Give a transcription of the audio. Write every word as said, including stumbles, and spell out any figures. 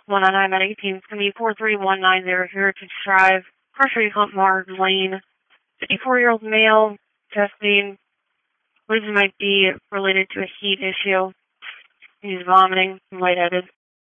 one on nine eighteen. It's going to be four three one nine zero Heritage Drive, Grocery Hunt Mars Lane. fifty-four-year-old male, testing. Believes it might be related to a heat issue. He's vomiting and lightheaded.